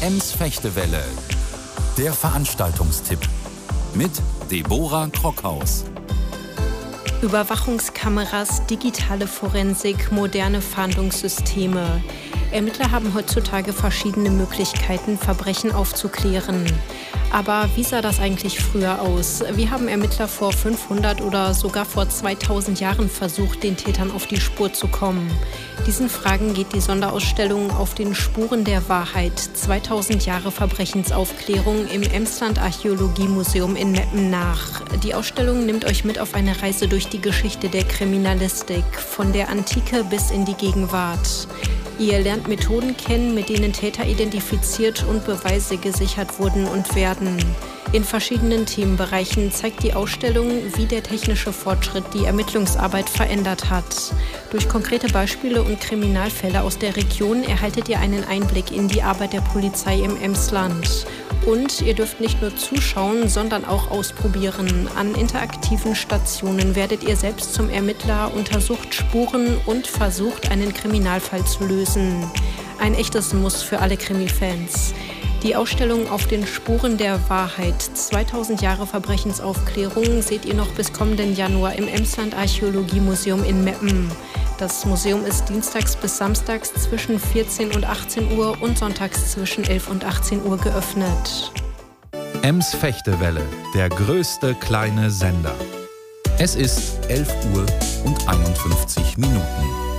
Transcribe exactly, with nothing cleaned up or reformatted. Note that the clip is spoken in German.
Ems Fechtewelle, der Veranstaltungstipp mit Deborah Krockhaus. Überwachungskameras, digitale Forensik, moderne Fahndungssysteme. Ermittler haben heutzutage verschiedene Möglichkeiten, Verbrechen aufzuklären. Aber wie sah das eigentlich früher aus? Wie haben Ermittler vor fünfhundert oder sogar vor zweitausend Jahren versucht, den Tätern auf die Spur zu kommen? Diesen Fragen geht die Sonderausstellung Auf den Spuren der Wahrheit, zweitausend Jahre Verbrechensaufklärung im Emsland Archäologiemuseum in Meppen nach. Die Ausstellung nimmt euch mit auf eine Reise durch die Geschichte der Kriminalistik, von der Antike bis in die Gegenwart. Ihr lernt Methoden kennen, mit denen Täter identifiziert und Beweise gesichert wurden und werden. In verschiedenen Themenbereichen zeigt die Ausstellung, wie der technische Fortschritt die Ermittlungsarbeit verändert hat. Durch konkrete Beispiele und Kriminalfälle aus der Region erhaltet ihr einen Einblick in die Arbeit der Polizei im Emsland. Und ihr dürft nicht nur zuschauen, sondern auch ausprobieren. An interaktiven Stationen werdet ihr selbst zum Ermittler, untersucht Spuren und versucht, einen Kriminalfall zu lösen. Ein echtes Muss für alle Krimi-Fans. Die Ausstellung Auf den Spuren der Wahrheit, zweitausend Jahre Verbrechensaufklärung, seht ihr noch bis kommenden Januar im Emsland Archäologiemuseum in Meppen. Das Museum ist dienstags bis samstags zwischen vierzehn und achtzehn Uhr und sonntags zwischen elf und achtzehn Uhr geöffnet. Ems Fechtewelle, der größte kleine Sender. Es ist elf Uhr und einundfünfzig Minuten.